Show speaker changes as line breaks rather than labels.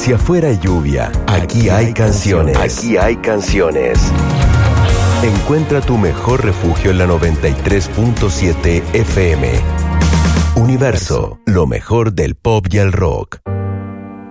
Si afuera hay lluvia, aquí hay canciones. Aquí hay canciones. Encuentra tu mejor refugio en la 93.7 FM. Universo, lo mejor del pop y el rock.